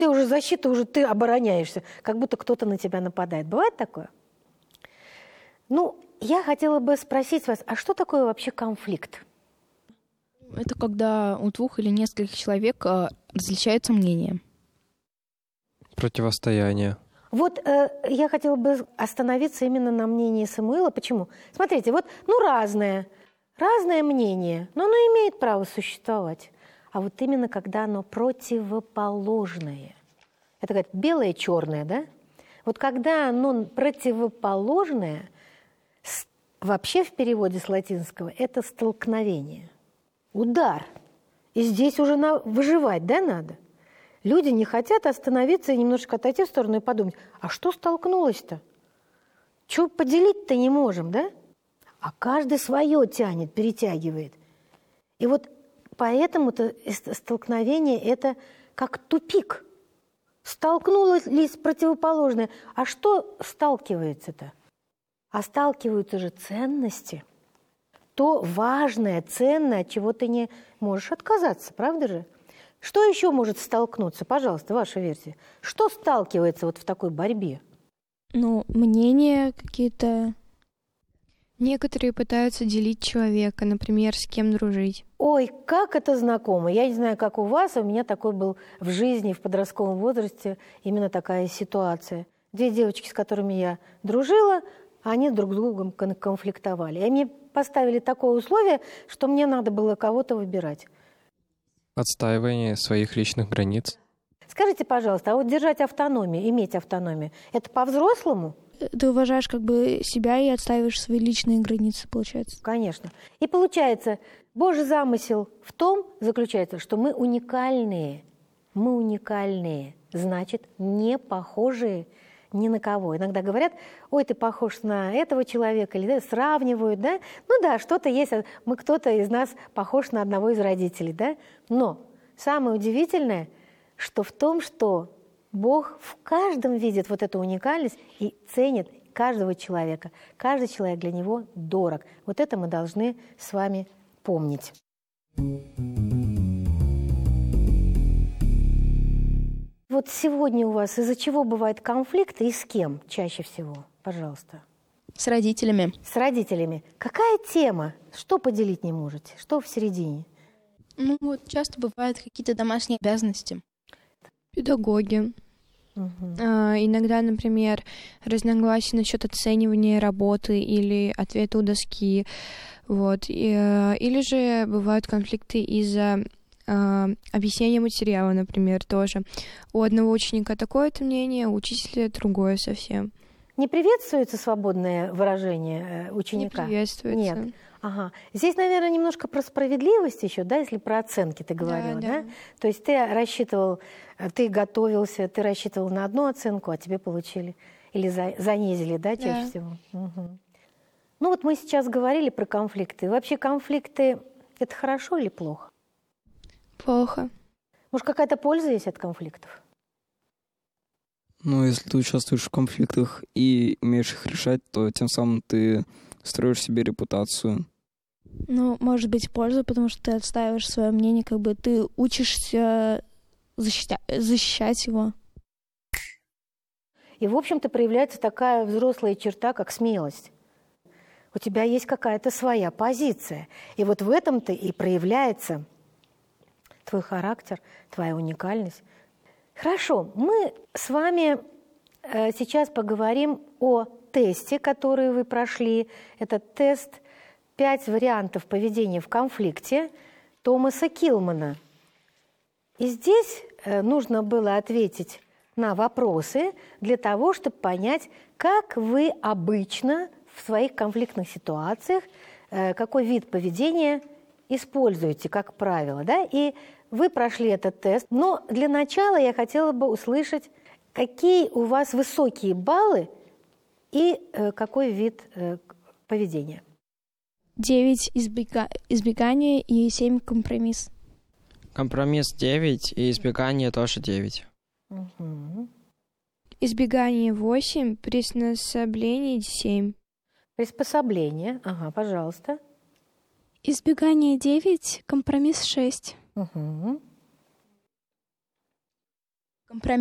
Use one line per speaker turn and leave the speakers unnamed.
Ты уже защита, уже ты обороняешься, как будто кто-то на тебя нападает. Бывает такое? Ну, я хотела бы спросить вас, а что такое вообще конфликт?
Это когда у двух или нескольких человек различаются мнения.
Противостояние.
Вот я хотела бы остановиться именно на мнении Самуила. Почему? Смотрите, вот, разное мнение, но оно имеет право существовать. А вот именно когда оно противоположное. Это как белое, черное, да? Вот когда оно противоположное, вообще в переводе с латинского это столкновение, удар. И здесь уже выживать, да, надо? Люди не хотят остановиться и немножко отойти в сторону и подумать, а что столкнулось-то? Чего поделить-то не можем, да? А каждый свое тянет, перетягивает. И вот поэтому-то столкновение – это как тупик. Столкнулось противоположное. А что сталкивается-то? А сталкиваются же ценности. То важное, ценное, от чего ты не можешь отказаться, правда же? Что еще может столкнуться? Пожалуйста, ваша версия. Что сталкивается вот в такой борьбе?
Мнения какие-то. Некоторые пытаются делить человека, например, с кем дружить.
Ой, как это знакомо. Я не знаю, как у вас, а у меня такой был в жизни, в подростковом возрасте, именно такая ситуация. 2 девочки, с которыми я дружила, они друг с другом конфликтовали. И мне поставили такое условие, что мне надо было кого-то выбирать.
Отстаивание своих личных границ.
Скажите, пожалуйста, а вот держать автономию, иметь автономию, это по-взрослому?
Ты уважаешь себя и отстаиваешь свои личные границы, получается.
Конечно. И получается, Божий замысел в том заключается, что мы уникальные. Мы уникальные, значит, не похожие ни на кого. Иногда говорят, ой, ты похож на этого человека, или сравнивают, да? Что-то есть, кто-то из нас похож на одного из родителей, да? Но самое удивительное, что в том, что Бог в каждом видит вот эту уникальность и ценит каждого человека. Каждый человек для него дорог. Вот это мы должны с вами помнить. Вот сегодня у вас из-за чего бывают конфликты и с кем чаще всего? Пожалуйста.
С родителями.
С родителями. Какая тема? Что поделить не можете? Что в середине?
Часто бывают какие-то домашние обязанности.
Педагоги. Иногда, например, разногласия насчет оценивания работы или ответа у доски. Или же бывают конфликты из-за объяснения материала, например, тоже. У одного ученика такое-то мнение, у учителя другое совсем.
Не приветствуется свободное выражение ученика?
Не приветствуется.
Нет. Ага. Здесь, наверное, немножко про справедливость еще, да, если про оценки ты говорила, да? То есть ты рассчитывал, ты готовился, ты рассчитывал на одну оценку, а тебе получили или занизили, да, чаще всего? Угу. Мы сейчас говорили про конфликты. Вообще конфликты – это хорошо или плохо?
Плохо.
Может, какая-то польза есть от конфликтов?
Если ты участвуешь в конфликтах и умеешь их решать, то тем самым ты строишь себе репутацию.
Может быть польза, потому что ты отстаиваешь свое мнение, ты учишься защищать его.
И, в общем-то, проявляется такая взрослая черта, как смелость. У тебя есть какая-то своя позиция. И вот в этом-то и проявляется твой характер, твоя уникальность. Хорошо, мы с вами сейчас поговорим о тесте, который вы прошли. Это тест 5 вариантов поведения в конфликте Томаса Килмана. И здесь нужно было ответить на вопросы для того, чтобы понять, как вы обычно в своих конфликтных ситуациях, какой вид поведения используете, как правило, да? И вы прошли этот тест. Но для начала я хотела бы услышать, какие у вас высокие баллы и какой вид поведения.
9 избегание и 7 компромисс.
Компромисс 9 и избегание тоже 9.
Угу.
Избегание 8, приспособление 7.
Приспособление, пожалуйста.
Избегание 9, компромисс 6.
Угу.
Компромисс.